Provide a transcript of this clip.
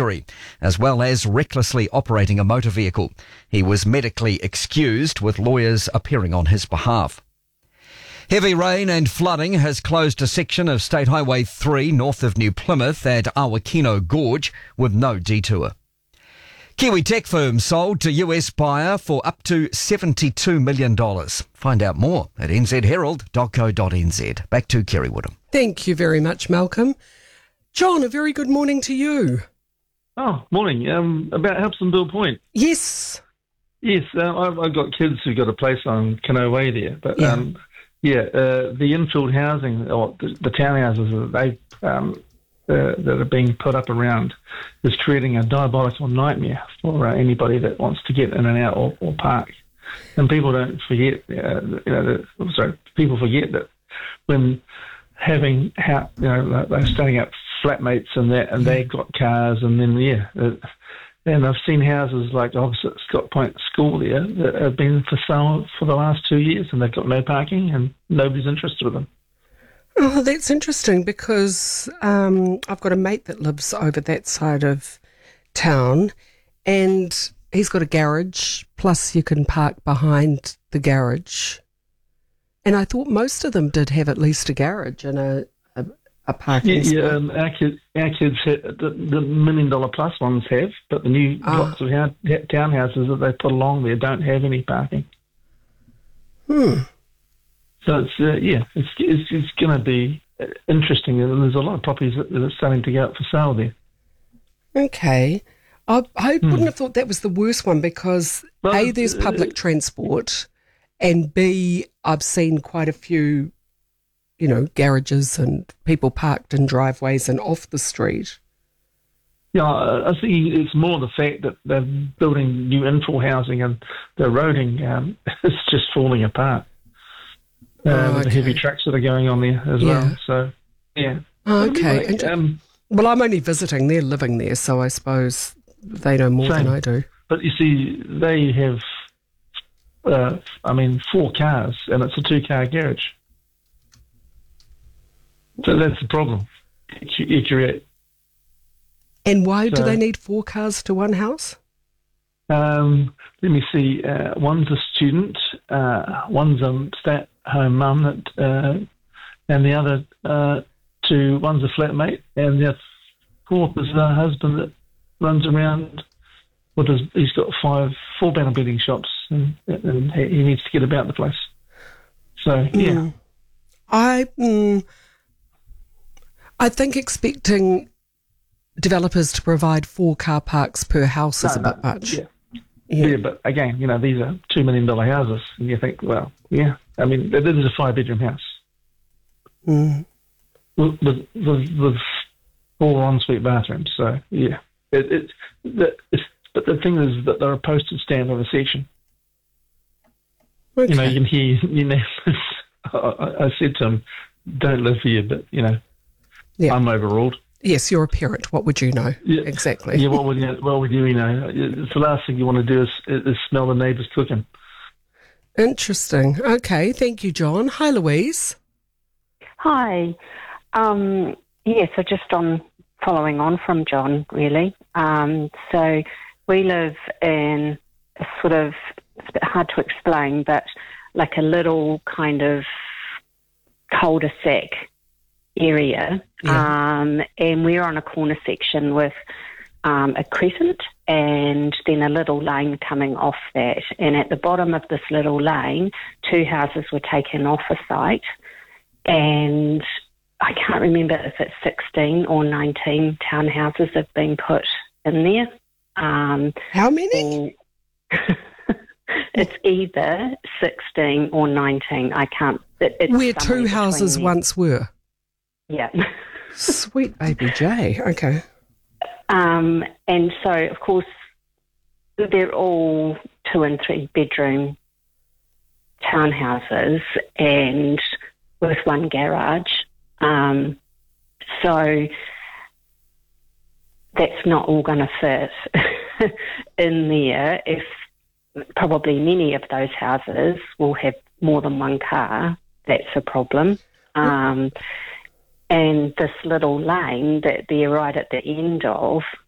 injury, as well as recklessly operating a motor vehicle. He was medically excused, with lawyers appearing on his behalf. Heavy rain and flooding has closed a section of State Highway 3 north of New Plymouth at Awakino Gorge with no detour. Kiwi tech firm sold to US buyer for up to $72 million. Find out more at nzherald.co.nz. Back to Kerry Woodham. Thank you very much, Malcolm. John, a very good morning to you. Oh, morning. About Hobsonville Point. Yes. Yes, I've got kids who've got a place on Kanoa Way there, but the infield housing, or the townhouses that are being put up around, is creating a diabolical nightmare for anybody that wants to get in and out or park. And people don't forget, people forget that when having, they're starting up flatmates and they've got cars, and then and I've seen houses like opposite Scott Point School there that have been for sale for the last 2 years, and they've got no parking and nobody's interested in them. Oh, that's interesting, because I've got a mate that lives over that side of town, and he's got a garage, plus you can park behind the garage. And I thought most of them did have at least a garage and a parking spot. Our kids the $1 million plus ones have, but the new blocks of townhouses that they put along there don't have any parking. So it's going to be interesting, and there's a lot of properties that are starting to go up for sale there. Okay. I wouldn't have thought that was the worst one, because A, there's public transport, and B, I've seen quite a few, garages and people parked in driveways and off the street. Yeah, I think it's more the fact that they're building new infill housing and the roading is just falling apart. With the heavy trucks that are going on there as well. So, yeah. Okay. Anyway, well, I'm only visiting. They're living there, so I suppose they know more than I do. But you see, they have, 4 cars, and it's a 2-car garage. So that's the problem. And why do they need 4 cars to one house? Let me see. One's a student, one's a stay-at-home mum, and the other 2, one's a flatmate, and the 4th is a husband that runs around. He's got 4 banner bedding shops, and he needs to get about the place. So yeah, I think expecting developers to provide 4 car parks per house is a bit much. Yeah, but again, these are $2 million houses, and you think, well, yeah, this is a 5-bedroom house with 4 ensuite bathrooms. So yeah, but the thing is that they're a postage stamp of a section. Okay. You can hear. I said to him, "Don't live here," but I'm overruled. Yes, you're a parent. What would you know? Yeah, exactly. Yeah, what would you know? It's the last thing you want to do is smell the neighbours cooking. Interesting. Okay, thank you, John. Hi, Louise. Hi. So just following on from John, really. So we live in a sort of, it's a bit hard to explain, but like a little kind of cul-de-sac area, and we're on a corner section with a crescent and then a little lane coming off that, and at the bottom of this little lane 2 houses were taken off a site, and I can't remember if it's 16 or 19 townhouses have been put in there. How many? It's either 16 or 19. I can't. Where 2 houses once were. Yeah. Sweet baby J. Okay. And so, of course, they're all 2 and 3 bedroom townhouses, and with 1 garage. So that's not all going to fit in there. If probably many of those houses will have more than 1 car, that's a problem. And this little lane that they're right at the end of,